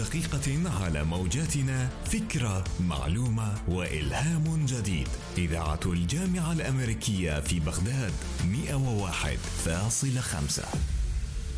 دقيقة على موجاتنا فكرة، معلومة وإلهام جديد. إذاعة الجامعة الأمريكية في بغداد 101.5.